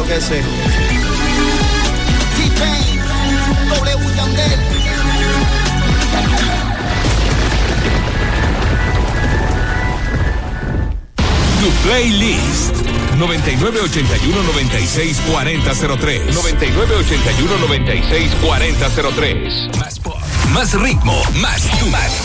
enloquece. T-Pain, W Yandel. Tu playlist 9981-964003 9981-964003. Más pop, más ritmo, más tú.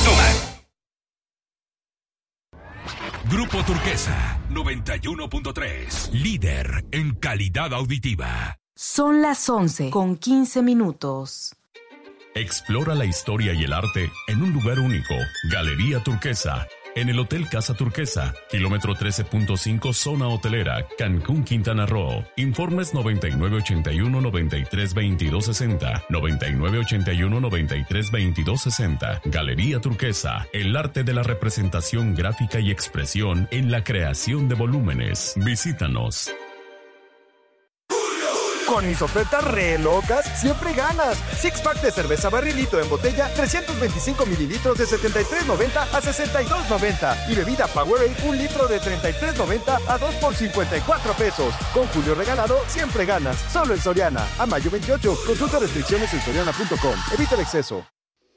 Grupo Turquesa 91.3, líder en calidad auditiva. Son las 11:15. Explora la historia y el arte en un lugar único. Galería Turquesa, en el Hotel Casa Turquesa, kilómetro 13.5, zona hotelera, Cancún, Quintana Roo. Informes 9981-932260, 9981-932260. Galería Turquesa, el arte de la representación gráfica y expresión en la creación de volúmenes. Visítanos. Con mis ofertas re locas, siempre ganas. Six pack de cerveza barrilito en botella, 325 mililitros de $73.90 a $62.90. Y bebida Powerade, 1 litro de $33.90 a 2 por $54. Con Julio regalado, siempre ganas. Solo en Soriana. A mayo 28. Consulta restricciones en soriana.com. Evita el exceso.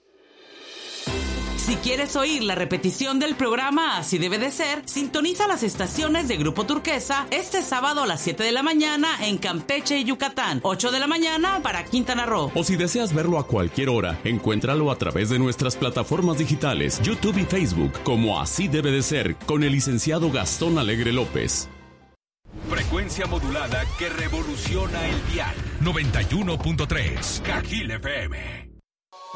Si quieres oír la repetición del programa Así Debe de Ser, sintoniza las estaciones de Grupo Turquesa este sábado a las 7 de la mañana en Campeche y Yucatán, 8 de la mañana para Quintana Roo. O si deseas verlo a cualquier hora, encuéntralo a través de nuestras plataformas digitales, YouTube y Facebook, como Así Debe de Ser, con el licenciado Gastón Alegre López. Frecuencia modulada que revoluciona el dial. 91.3, Cajil FM.